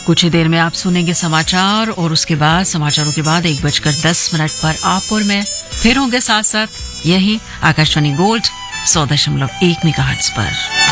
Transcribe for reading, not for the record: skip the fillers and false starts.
कुछ ही देर में आप सुनेंगे समाचार और उसके बाद समाचारों के बाद 1:10 पर आप और मैं फिर होंगे साथ साथ यही आकाशवाणी गोल्ड 100.1 मेगाहर्ट्ज पर।